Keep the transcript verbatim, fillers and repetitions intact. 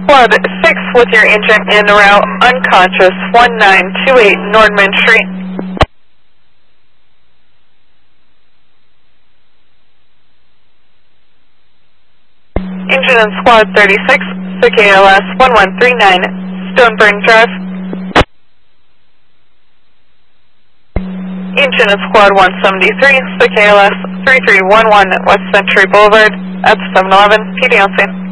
Squad six with your agent en route, unconscious, one nine two eight Nordman Street. Engine and Squad thirty-six, C K L S one one three nine, Stoneburn Drive. Engine and Squad one seventy-three, C K L S three three one one, West Century Boulevard, at seven eleven, P D on scene.